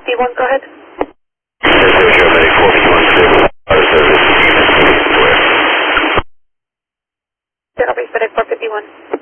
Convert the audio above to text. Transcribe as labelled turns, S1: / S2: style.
S1: 451, go ahead.
S2: Medic 451, service,
S1: General Base Medic 451.